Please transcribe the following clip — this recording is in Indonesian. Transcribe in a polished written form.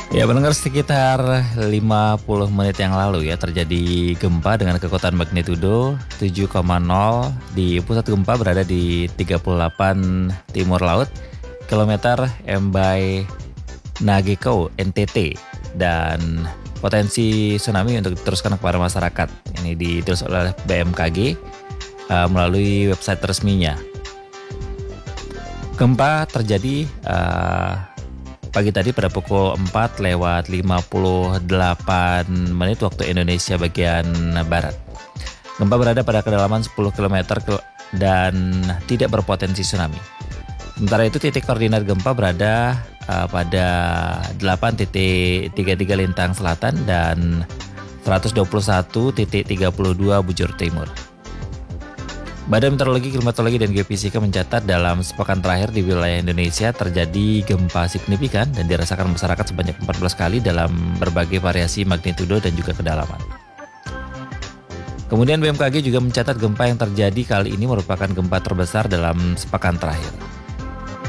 Ya, pendengar, sekitar 50 menit yang lalu ya terjadi gempa dengan kekuatan magnitudo 7,0. Di pusat gempa berada di 38 timur laut, kilometer Mbai Nageko, NTT, dan potensi tsunami untuk diteruskan kepada masyarakat. Ini ditulis oleh BMKG melalui website resminya. Gempa terjadi pagi tadi pada pukul 4:58 waktu Indonesia bagian Barat. Gempa berada pada kedalaman 10 km dan tidak berpotensi tsunami. Sementara itu titik koordinat gempa berada pada 8.33 Lintang Selatan dan 121.32 Bujur Timur. Badan Meteorologi, Klimatologi, dan Geofisika mencatat dalam sepekan terakhir di wilayah Indonesia terjadi gempa signifikan dan dirasakan masyarakat sebanyak 14 kali dalam berbagai variasi magnitudo dan juga kedalaman. Kemudian BMKG juga mencatat gempa yang terjadi kali ini merupakan gempa terbesar dalam sepekan terakhir.